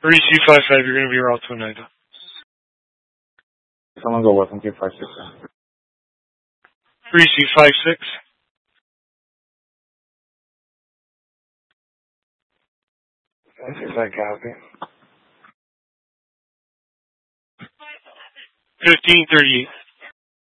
3C55, you're going to be route to Oneida. Someone go with 256. 3C56. Is that copy? 1538.